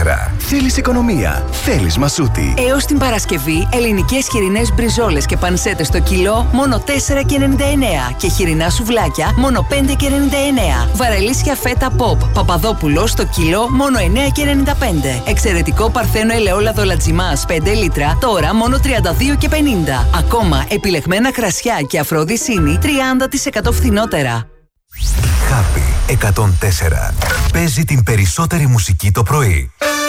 Θέλεις οικονομία, θέλεις Μασούτη. Έως την Παρασκευή, ελληνικές χοιρινές μπριζόλες και πανσέτες στο κιλό μόνο 4,99 και χοιρινά σουβλάκια μόνο 5,99. Βαρελίσια φέτα Pop Παπαδόπουλο στο κιλό μόνο 9,95. Εξαιρετικό παρθένο ελαιόλαδο Λατζιμάς 5 λίτρα τώρα μόνο 32,50. Ακόμα επιλεγμένα κρασιά και αφροδισίνη 30% φθηνότερα. Happy 104. Παίζει την περισσότερη μουσική το πρωί.